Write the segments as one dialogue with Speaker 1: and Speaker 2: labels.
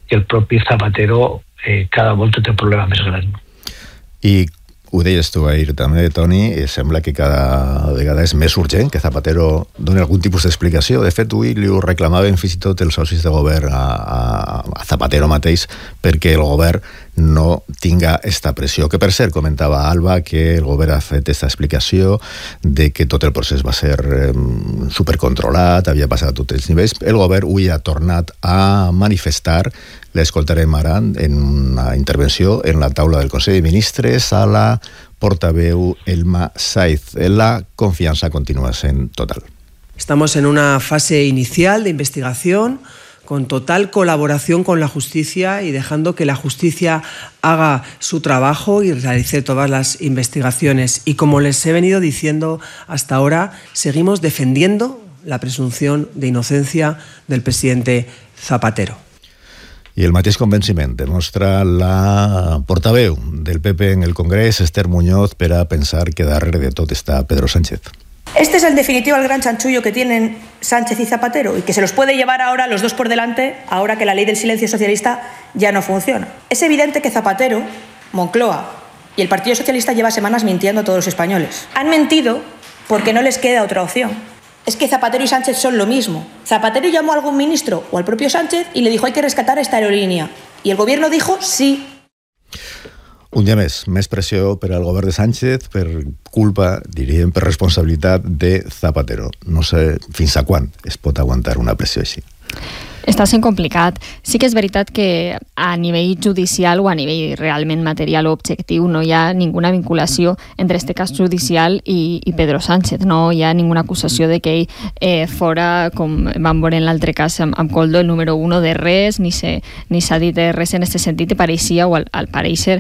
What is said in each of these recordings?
Speaker 1: que el propi Zapatero cada volta té un problema més gran.
Speaker 2: I ho deies tu ahir també, Toni, sembla que cada vegada és més urgent que Zapatero doni algun tipus d'explicació. De fet, avui li ho reclamaven fins i tot els socis de govern a Zapatero mateix perquè el govern no tinga esta pressió. Que per cert, comentava Alba que el govern ha fet esta explicació de que tot el procés va ser supercontrolat, havia passat a tots els nivells. El govern avui ha tornat a manifestar, l'escoltarem ara en una intervenció en la taula del Consell de Ministres a la portaveu Elma Saiz. La confianza continúa sent total.
Speaker 3: Estamos en una fase inicial de investigación con total colaboración con la justicia y dejando que la justicia haga su trabajo y realice todas las investigaciones. Y como les he venido diciendo hasta ahora, seguimos defendiendo la presunción de inocencia del presidente Zapatero.
Speaker 2: I el mateix convenciment demostra la portaveu del PP en el Congrés, Esther Muñoz, per a pensar que darrere de tot està Pedro Sánchez.
Speaker 4: Este es en definitiva el gran chanchullo que tienen Sánchez y Zapatero y que se los puede llevar ahora los dos por delante, ahora que la ley del silencio socialista ya no funciona. Es evidente que Zapatero, Moncloa y el Partido Socialista lleva semanas mintiendo a todos los españoles. Han mentido porque no les queda otra opción. Es que Zapatero y Sánchez son lo mismo. Zapatero llamó a algún ministro o al propio Sánchez y le dijo hay que rescatar esta aerolínea. Y el gobierno dijo sí.
Speaker 2: Un dia més pressió per al govern de Sánchez per culpa, diríem, per responsabilitat de Zapatero. No sé fins a quan es pot aguantar una pressió així.
Speaker 5: Està sent complicat. Sí que és veritat que a nivell judicial o a nivell realment material o objectiu no hi ha ninguna vinculació entre este cas judicial i Pedro Sánchez. No hi ha ninguna acusació de que ell fora, com vam veure en l'altre cas amb Coldo, el número 1 de res, ni s'ha dit res en aquest sentit. Pareixia, o al pareixer,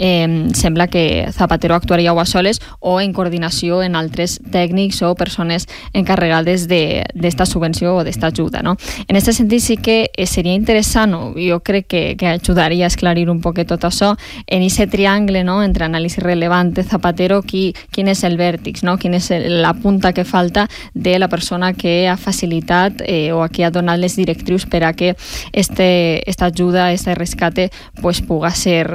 Speaker 5: sembla que Zapatero actuaria o a soles o en coordinació amb altres tècnics o persones encarregades d'esta subvenció o d'esta ajuda. No? En aquest sentit sí que seria interessant, jo crec que ajudaria a esclarir un poc tot això, en aquest triangle, no?, entre anàlisi relevant Zapatero, quin és el vèrtex, no?, quina és la punta que falta de la persona que ha facilitat o a qui ha donat les directrius per a que esta ajuda, este rescate, pues, puga ser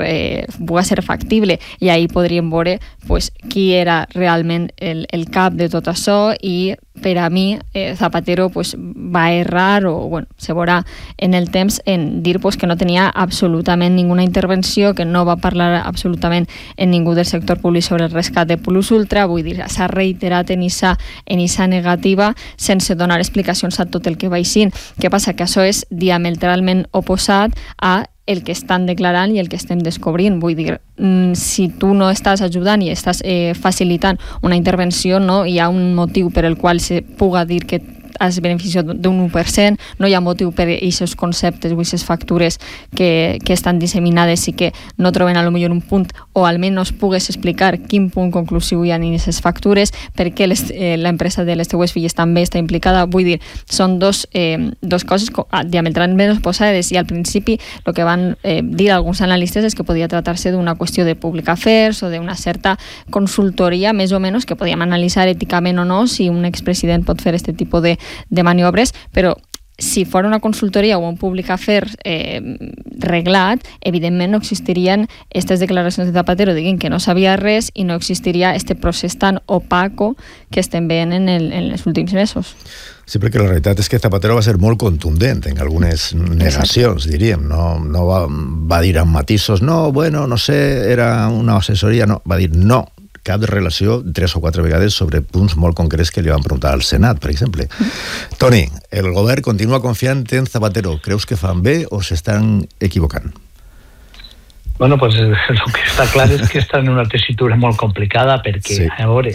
Speaker 5: factible. I ahí podríem veure pues, qui era realment el cap de tot això i per a mi Zapatero pues, va errar o bueno, se veurà en el temps en dir pues, que no tenia absolutament ninguna intervenció, que no va parlar absolutament en ningú del sector públic sobre el rescat de Plus Ultra, vull dir, s'ha reiterat en esa negativa sense donar explicacions a tot el que va eixint. Què passa? Que això és diametralment oposat a el que estan declarant i el que estem descobrint. Vull dir, si tu no estàs ajudant i estàs facilitant una intervenció, no hi ha un motiu per el qual se puga dir que has beneficiat d'un 1%, no hi ha motiu per aquests conceptes o aquestes factures que estan disseminades i que no troben a lo millor un punt o almenys pugues explicar quin punt conclusiu hi ha en aquestes factures, perquè l'empresa de l'Este Westfield també està implicada. Vull dir, són dos coses diametralment oposades i al principi el que van dir alguns analistes és que podia tractar-se d'una qüestió de public affairs o d'una certa consultoria més o menys que podíem analitzar èticament o no si un expresident pot fer aquest tipus de maniobres, però si fos una consultoria o un public affairs reglat, evidentment no existirien aquestes declaracions de Zapatero dient que no sabia res i no existiria aquest procés tan opaco que estem veient en els últims mesos.
Speaker 2: Sí, perquè la realitat és que Zapatero va ser molt contundent en algunes negacions, diríem. No va dir amb matisos, no, bueno, no sé, era una assessoria, no, va dir no, cap relació 3 o 4 vegades sobre punts molt concrets que li van preguntar al Senat, per exemple. Toni, el govern continua confiant en Zapatero. Creus que fan bé o s'estan equivocant?
Speaker 1: Bueno, pues lo que está claro es que está en una tesitura molt complicada perquè, sí. A veure,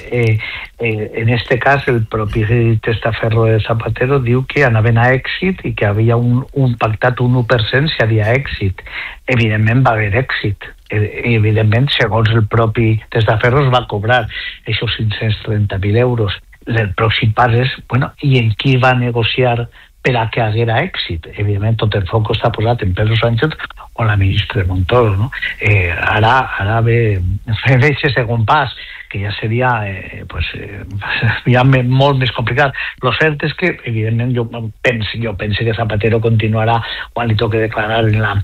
Speaker 1: en este cas el propi testaferro de Zapatero diu que anaven a èxit i que havia un pactat un 1% si havia èxit. Evidentment va haver èxit. Evidentment, segons el propi testaferro es va cobrar aquests 530.000 euros. El pròxim pas és, bueno, i en qui va negociar per a que haguera èxit? Evidentment, tot el foc està posat en Pedro Sánchez o la ministra Montoro, no? Ara ve aquest segon pas, que ja seria ja molt més complicat. Lo cert és que, evidentment, jo penso que Zapatero continuarà quan li toqui declarar en la